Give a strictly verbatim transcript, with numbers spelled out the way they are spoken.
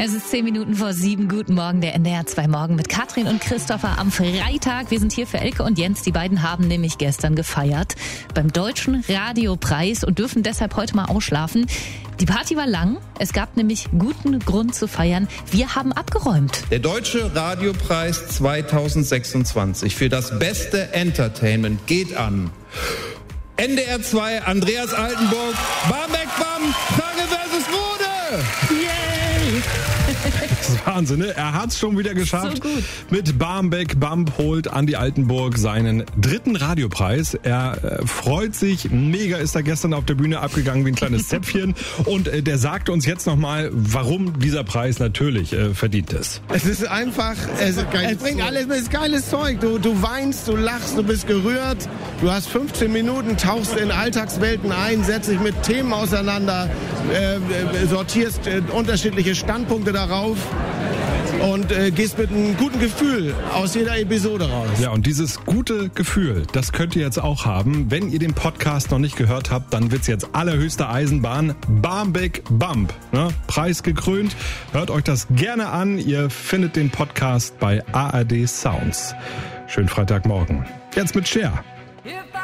Es ist zehn Minuten vor sieben. Guten Morgen, der N D R zwei Morgen mit Katrin und Christopher am Freitag. Wir sind hier für Elke und Jens. Die beiden haben nämlich gestern gefeiert beim Deutschen Radiopreis und dürfen deshalb heute mal ausschlafen. Die Party war lang. Es gab nämlich guten Grund zu feiern. Wir haben abgeräumt. Der Deutsche Radiopreis zweitausendsechsundzwanzig für das beste Entertainment geht an N D R zwei, Andreas Altenburg, Barmbek Bam, Frage versus Rode. Yay! Das ist Wahnsinn, ne? Er hat's schon wieder geschafft. So gut. Mit Barmbek Bump holt Andi Altenburg seinen dritten Radiopreis. Er äh, freut sich mega, ist da gestern auf der Bühne abgegangen wie ein kleines Zäpfchen. Und äh, der sagt uns jetzt nochmal, warum dieser Preis natürlich äh, verdient ist. Es ist einfach, es, es bringt alles, es ist geiles Zeug. Du, du weinst, du lachst, du bist gerührt. Du hast fünfzehn Minuten, tauchst in Alltagswelten ein, setzt dich mit Themen auseinander, äh, sortierst äh, unterschiedliche Standpunkte darauf. Und äh, gehst mit einem guten Gefühl aus jeder Episode raus. Ja, und dieses gute Gefühl, das könnt ihr jetzt auch haben. Wenn ihr den Podcast noch nicht gehört habt, dann wird's jetzt allerhöchste Eisenbahn. Barmbek Bump, ne? Preisgekrönt. Hört euch das gerne an. Ihr findet den Podcast bei A R D Sounds. Schönen Freitagmorgen. Jetzt mit Cher.